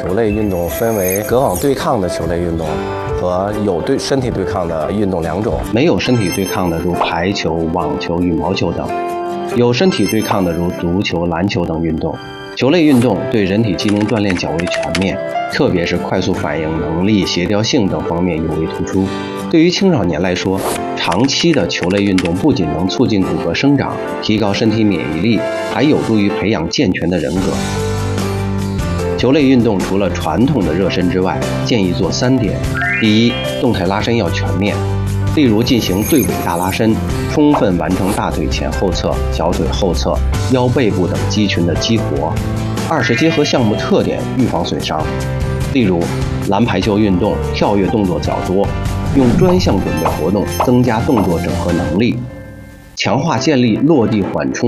球类运动分为隔网对抗的球类运动和有身体对抗的运动两种。 没有身体对抗的如排球、网球、羽毛球等；有身体对抗的如足球、篮球等运动。球类运动对人体机能锻炼较为全面，特别是快速反应能力、协调性等方面尤为突出。对于青少年来说，长期的球类运动不仅能促进骨骼生长，提高身体免疫力，还有助于培养健全的人格。球类运动除了传统的热身之外，建议做3点：第一，动态拉伸要全面，例如进行对尾大拉伸，充分完成大腿前后侧、小腿后侧、腰背部等肌群的激活。二是结合项目特点，预防损伤，例如篮排球运动跳跃动作较多，用专项准备活动增加动作整合能力，强化建立落地缓冲